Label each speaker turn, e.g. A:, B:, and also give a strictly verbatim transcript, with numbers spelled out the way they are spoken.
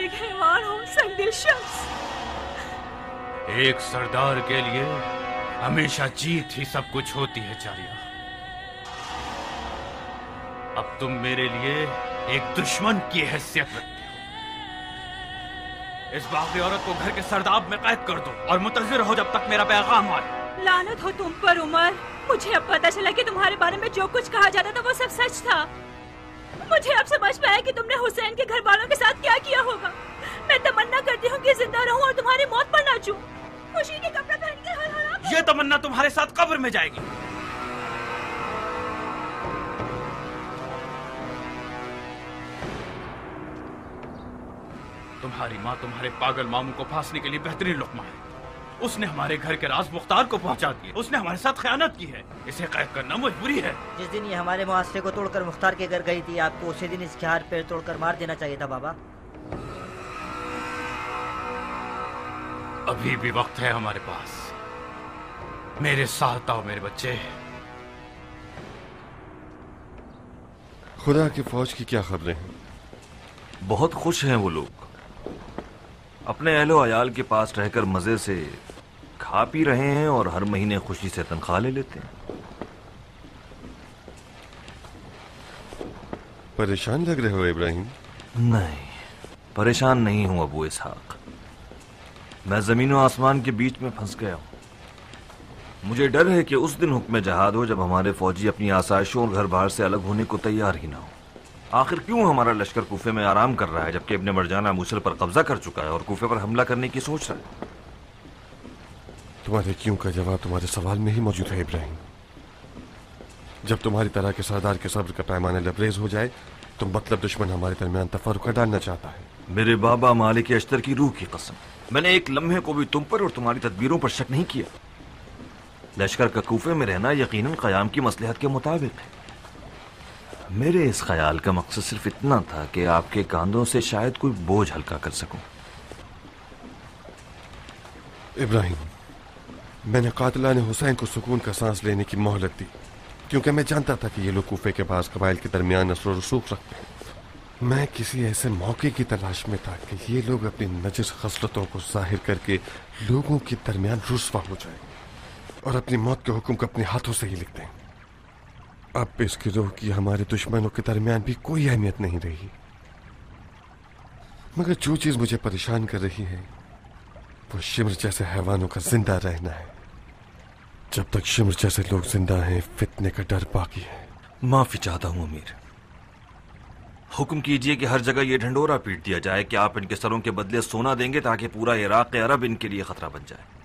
A: ایک حیوان ہوں، سنگ دل شخص۔
B: ایک سردار کے لیے ہمیشہ جیت ہی سب کچھ ہوتی ہے چاریا۔ اب تم میرے لیے ایک دشمن کی حیثیت رکھتے ہو۔ اس باغی عورت کو گھر کے سرداب میں قید کر دو اور منتظر ہو جب تک میرا پیغام آئے۔
A: لعنت ہو تم پر عمر، مجھے اب پتا چلا کہ تمہارے بارے میں جو کچھ کہا جاتا تھا وہ سب سچ تھا۔ مجھے اب سمجھ میں آیا کہ تم نے حسین کے گھر والوں کے ساتھ کیا کیا ہوگا۔ میں تمنا کرتی ہوں کہ زندہ رہوں اور تمہاری موت پر ناچوں، خوشی کے کپڑے پہن کے ہر ہر
B: یہ تمنا تمہارے ساتھ قبر میں جائے گی۔ تمہاری ماں تمہارے پاگل ماموں کو پھانسنے کے لیے بہترین لقمہ ہے۔ اس نے ہمارے گھر کے راز مختار کو پہنچا دیا، اس نے ہمارے ساتھ خیانت کی ہے، اسے قید کرنا مجبوری ہے۔
C: جس دن یہ ہمارے معاشرے کو توڑ کر مختار کے گھر گئی تھی، آپ کو اسی دن اس کے ہاتھ پیر توڑ کر مار دینا چاہیے تھا بابا۔
B: ابھی بھی وقت ہے ہمارے پاس، میرے ساتھ آؤ میرے بچے۔
D: خدا کی فوج کی کیا خبریں ہیں؟
E: بہت خوش ہیں وہ لوگ، اپنے اہل و عیال کے پاس رہ کر مزے سے کھا پی رہے ہیں اور ہر مہینے خوشی سے تنخواہ لے لیتے ہیں۔
D: پریشان لگ رہے ہو ابراہیم؟
E: نہیں، پریشان نہیں ہوں ابو اسحاق، میں زمین و آسمان کے بیچ میں پھنس گیا ہوں۔ مجھے ڈر ہے کہ اس دن حکم جہاد ہو جب ہمارے فوجی اپنی آسائشوں اور گھر بار سے الگ ہونے کو تیار ہی نہ ہو۔ آخر کیوں ہمارا لشکر کوفے میں آرام کر رہا ہے جبکہ ابن مرجانہ موصل پر قبضہ کر چکا ہے اور کوفے پر حملہ کرنے کی سوچ رہا ہے؟
D: تمہارے کیوں کا جواب تمہارے سوال میں ہی موجود ہے ابراہیم۔ جب تمہاری طرح کے سردار کے صبر کا پیمانہ لبریز ہو جائے تو مطلب دشمن ہمارے درمیان تفرقہ ڈالنا چاہتا ہے۔
E: میرے بابا مالک اشتر کی روح کی قسم، میں نے ایک لمحے کو بھی تم پر اور تمہاری تدبیروں پر شک نہیں کیا۔ لشکر کا کوفے میں رہنا یقیناً قیام کی مصلحت کے مطابق ہے۔ میرے اس خیال کا مقصد صرف اتنا تھا کہ آپ کے کاندھوں سے شاید کوئی بوجھ ہلکا کر سکوں۔
D: ابراہیم، میں نے قاتلان حسین کو سکون کا سانس لینے کی مہلت دی کیونکہ میں جانتا تھا کہ یہ لوگ کوفے کے بعض قبائل کے درمیان اثر و رسوخ رکھتے ہیں۔ میں کسی ایسے موقع کی تلاش میں تھا کہ یہ لوگ اپنی نجس خصلتوں کو ظاہر کر کے لوگوں کے درمیان رسوا ہو جائیں اور اپنی موت کے حکم کو اپنے ہاتھوں سے ہی لکھ دیں۔ اب اس گروہ کی ہمارے دشمنوں کے درمیان بھی کوئی اہمیت نہیں رہی، مگر جو چیز مجھے پریشان کر رہی ہے وہ شمر جیسے حیوانوں کا زندہ رہنا ہے۔ جب تک شمر جیسے لوگ زندہ ہیں فتنے کا ڈر باقی ہے۔
E: معافی چاہتا ہوں امیر، حکم کیجئے کہ ہر جگہ یہ ڈھنڈورا پیٹ دیا جائے کہ آپ ان کے سروں کے بدلے سونا دیں گے تاکہ پورا عراق عرب ان کے لیے خطرہ بن جائے۔